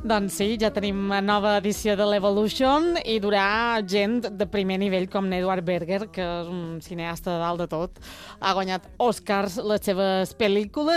Doncs sí, ja tenim nova edició de l'Evolution i durà gent de primer nivell com n'Edward Berger, que és un cineasta de dalt de tot. Ha guanyat Oscars les seves pel·lícules